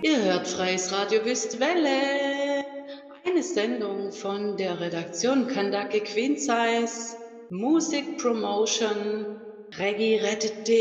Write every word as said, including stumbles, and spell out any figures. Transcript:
Ihr hört Freies Radio Wüstwelle, eine Sendung von der Redaktion Kandake Queen Size, Musik Promotion, Reggae rettet